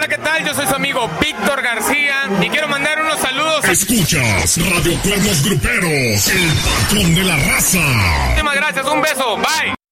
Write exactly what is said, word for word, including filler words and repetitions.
Hola, ¿qué tal? Yo soy su amigo Víctor García y quiero mandar unos saludos. Escuchas Radio Cuernos Gruperos, el patrón de la raza. Muchísimas gracias, un beso, bye.